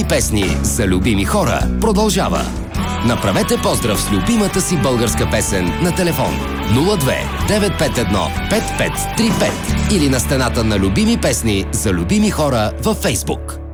песни за любими хора продължава. Направете поздрав с любимата си българска песен на телефон 02 951 5535 или на стената на любими песни за любими хора във Фейсбук.